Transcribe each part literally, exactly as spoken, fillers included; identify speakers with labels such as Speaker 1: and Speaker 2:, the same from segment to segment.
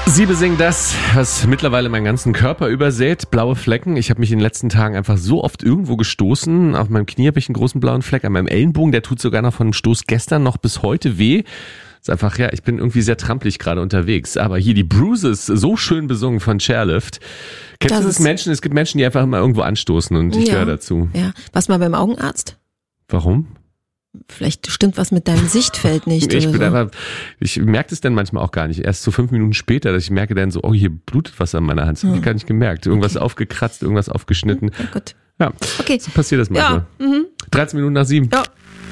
Speaker 1: Sie besingen das, was mittlerweile meinen ganzen Körper übersät, blaue Flecken. Ich habe mich in den letzten Tagen einfach so oft irgendwo gestoßen. Auf meinem Knie habe ich einen großen blauen Fleck, an meinem Ellenbogen, der tut sogar noch von dem Stoß gestern noch bis heute weh. Ist einfach, ja, ich bin irgendwie sehr trampelig gerade unterwegs. Aber hier die Bruises, so schön besungen von Chairlift. Kennst das du das Menschen? Es gibt Menschen, die einfach immer irgendwo anstoßen und ich ja, gehöre dazu.
Speaker 2: Ja, warst du mal beim Augenarzt?
Speaker 1: Warum?
Speaker 2: Vielleicht stimmt was mit deinem Sichtfeld nicht.
Speaker 1: ich,
Speaker 2: oder
Speaker 1: bin
Speaker 2: so.
Speaker 1: einfach, ich merke das dann manchmal auch gar nicht. Erst so fünf Minuten später, dass ich merke dann so, oh, hier blutet was an meiner Hand. Das habe ich gar nicht gemerkt. Irgendwas okay. aufgekratzt, irgendwas aufgeschnitten.
Speaker 2: Ja, gut.
Speaker 1: Ja,
Speaker 2: okay.
Speaker 1: So passiert das manchmal.
Speaker 2: Ja. Mhm.
Speaker 1: dreizehn Minuten nach sieben.
Speaker 2: Ja.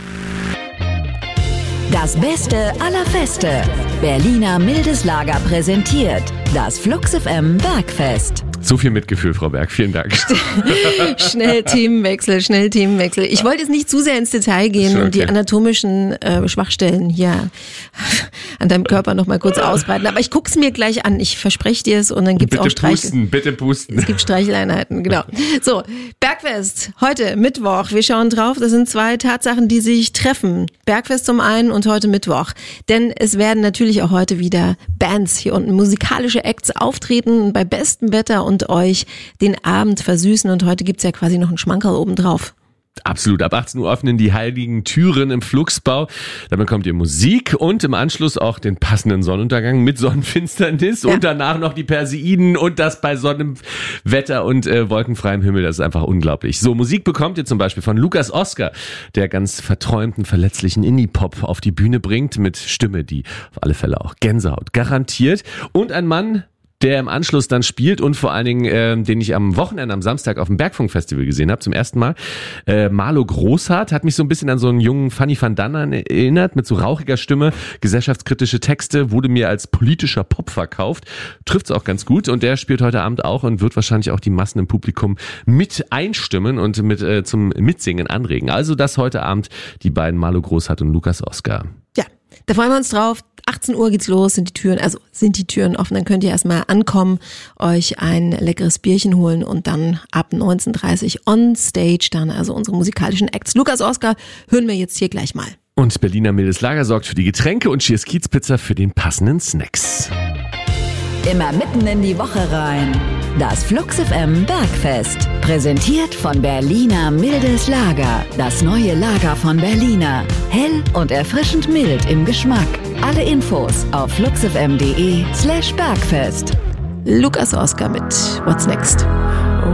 Speaker 3: Das Beste aller Feste. Berliner Mildes Lager präsentiert das Flux F M Bergfest.
Speaker 1: So viel Mitgefühl, Frau Berg. Vielen Dank.
Speaker 2: Schnell Themenwechsel, schnell Themenwechsel. Ich wollte jetzt nicht zu sehr ins Detail gehen
Speaker 1: okay.
Speaker 2: und die anatomischen äh, Schwachstellen hier an deinem Körper noch mal kurz ausbreiten. Aber ich guck's mir gleich an. Ich verspreche dir es und dann gibt's
Speaker 1: bitte
Speaker 2: auch Streichel.
Speaker 1: Pusten, bitte pusten.
Speaker 2: Es gibt Streicheleinheiten, genau. So, Bergfest, heute Mittwoch. Wir schauen drauf. Das sind zwei Tatsachen, die sich treffen. Bergfest zum einen und heute Mittwoch. Denn es werden natürlich auch heute wieder Bands hier unten, musikalische Acts auftreten bei bestem Wetter und euch den Abend versüßen. Und heute gibt's ja quasi noch einen Schmankerl obendrauf.
Speaker 1: Absolut. Ab achtzehn Uhr öffnen die heiligen Türen im Fluxbau. Da bekommt ihr Musik und im Anschluss auch den passenden Sonnenuntergang mit Sonnenfinsternis ja. und danach noch die Perseiden und das bei Sonnenwetter und äh, wolkenfreiem Himmel. Das ist einfach unglaublich. So, Musik bekommt ihr zum Beispiel von Lukas Oskar, der ganz verträumten, verletzlichen Indie-Pop auf die Bühne bringt mit Stimme, die auf alle Fälle auch Gänsehaut garantiert. Und ein Mann, der im Anschluss dann spielt und vor allen Dingen, äh, den ich am Wochenende, am Samstag auf dem Bergfunk-Festival gesehen habe, zum ersten Mal. Äh, Marlo Großhardt hat mich so ein bisschen an so einen jungen Fanny van Dannen erinnert, mit so rauchiger Stimme, gesellschaftskritische Texte, wurde mir als politischer Pop verkauft. Trifft's auch ganz gut und der spielt heute Abend auch und wird wahrscheinlich auch die Massen im Publikum mit einstimmen und mit äh, zum Mitsingen anregen. Also das heute Abend, die beiden Marlo Großhardt und Lukas Oskar.
Speaker 2: Ja, da freuen wir uns drauf. achtzehn Uhr geht's los, sind die Türen, also sind die Türen offen, dann könnt ihr erstmal ankommen, euch ein leckeres Bierchen holen und dann ab neunzehn Uhr dreißig on stage dann, also unsere musikalischen Acts. Lukas Oskar hören wir jetzt hier gleich mal.
Speaker 1: Und Berliner Mildes Lager sorgt für die Getränke und Cheers Kiezpizza für den passenden Snacks.
Speaker 3: Immer mitten in die Woche rein. Das Flux F M Bergfest. Präsentiert von Berliner Mildes Lager. Das neue Lager von Berliner. Hell und erfrischend mild im Geschmack. Alle Infos auf fluxfm.de slash Bergfest.
Speaker 2: Lukas Oskar mit What's Next?